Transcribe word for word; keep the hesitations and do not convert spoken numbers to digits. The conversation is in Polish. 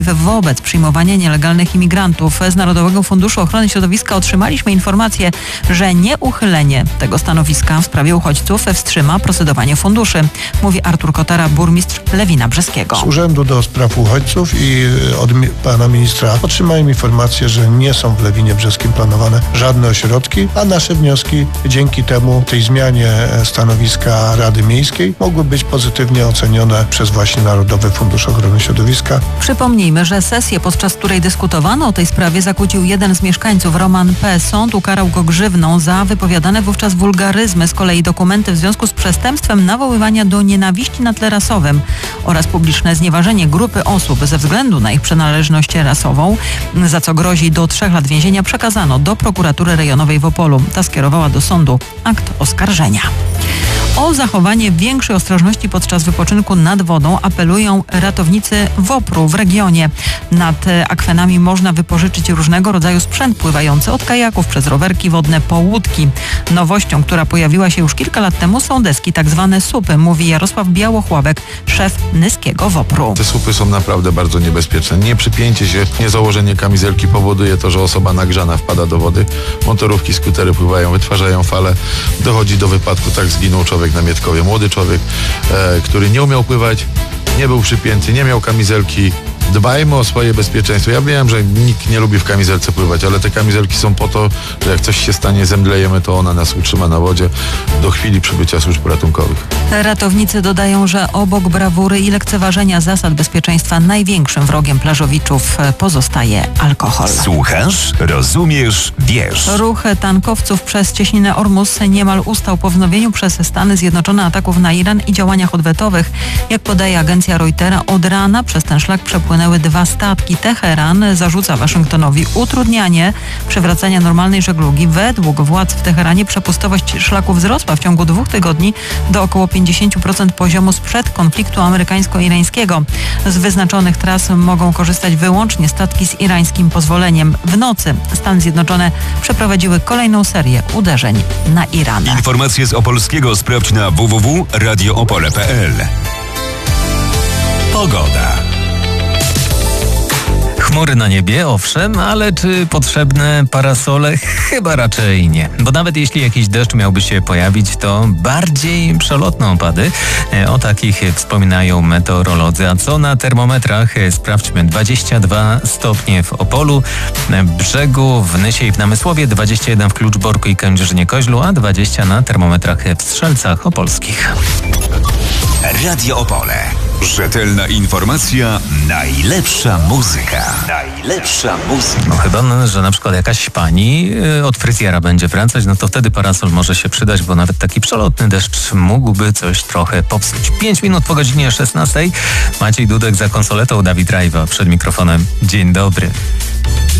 wobec przyjmowania nielegalnych imigrantów. Z Narodowego Funduszu Ochrony Środowiska otrzymaliśmy informację, że nieuchylenie tego stanowiska w sprawie uchodźców wstrzyma procedowanie funduszy, mówi Artur Kotara, burmistrz Lewina Brzeskiego. Z Urzędu do Spraw Uchodźców i od mi- pana ministra otrzymałem informację, że nie są w Lewinie Brzeskim planowane żadne ośrodki, a nasze wnioski dzięki temu, tej zmianie stanowiska Rady Miejskiej mogły być pozytywnie ocenione przez właśnie Narodowy Fundusz Ochrony Środowiska. Przypomnijmy, że sesję, podczas której dyskutowano o tej sprawie, zakłócił jeden z mieszkańców, Roman P. Sąd ukarał go grzywną za wypowiadane wówczas wulgaryzmy, z kolei dokumenty w związku z przestępstwem nawoływania do nienawiści na tle rasowym oraz publiczne znieważenie grupy osób ze względu na ich przynależność rasową, za co grozi do trzech lat więzienia, przekazano do prokuratury rejonowej w Opolu. Ta skierowała do sądu akt oskarżenia. O zachowanie większej ostrożności podczas wypoczynku nad wodą apelują ratownicy WOPR-u w regionie. Nad akwenami można wypożyczyć różnego rodzaju sprzęt pływający, od kajaków przez rowerki wodne po łódki. Nowością, która pojawiła się już kilka lat temu, są deski, tak zwane supy, mówi Jarosław Białochławek, szef Nyskiego WOPR-u. Te supy są naprawdę bardzo niebezpieczne. Nie przypięcie się, nie założenie kamizelki powoduje to, że osoba nagrzana wpada do wody. Motorówki, skutery pływają, wytwarzają fale. Dochodzi do wypadku, tak zginął człowiek na Mietkowie. Młody człowiek, e, który nie umiał pływać, nie był przypięty, nie miał kamizelki. Dbajmy o swoje bezpieczeństwo. Ja wiem, że nikt nie lubi w kamizelce pływać, ale te kamizelki są po to, że jak coś się stanie, zemdlejemy, to ona nas utrzyma na wodzie do chwili przybycia służb ratunkowych. Ratownicy dodają, że obok brawury i lekceważenia zasad bezpieczeństwa największym wrogiem plażowiczów pozostaje alkohol. Słuchasz, rozumiesz, wiesz. Ruch tankowców przez cieśninę Ormus niemal ustał po wznowieniu przez Stany Zjednoczone ataków na Iran i działaniach odwetowych. Jak podaje agencja Reutera, od rana przez ten szlak przepłynęły dwa statki. Teheran zarzuca Waszyngtonowi utrudnianie przywracania normalnej żeglugi. Według władz w Teheranie przepustowość szlaku wzrosła w ciągu dwóch tygodni do około pięćdziesiąt procent poziomu sprzed konfliktu amerykańsko-irańskiego. Z wyznaczonych tras mogą korzystać wyłącznie statki z irańskim pozwoleniem. W nocy Stany Zjednoczone przeprowadziły kolejną serię uderzeń na Iran. Informacje z Opolskiego sprawdź na w w w kropka radio opole kropka p l. Pogoda. Chmury na niebie, owszem, ale czy potrzebne parasole? Chyba raczej nie. Bo nawet jeśli jakiś deszcz miałby się pojawić, to bardziej przelotne opady. O takich wspominają meteorolodzy. A co na termometrach? Sprawdźmy. dwadzieścia dwa stopnie w Opolu, Brzegu, w Nysie i w Namysłowie, dwadzieścia jeden w Kluczborku i Kędzierzynie-Koźlu, a dwadzieścia na termometrach w Strzelcach Opolskich. Radio Opole. Rzetelna informacja, najlepsza muzyka. Najlepsza muzyka. No chyba, że na przykład jakaś pani od fryzjera będzie wracać, no to wtedy parasol może się przydać, bo nawet taki przelotny deszcz mógłby coś trochę popsuć. Pięć minut po godzinie szesnastej. Maciej Dudek za konsoletą, Dawid Rajwa przed mikrofonem. Dzień dobry.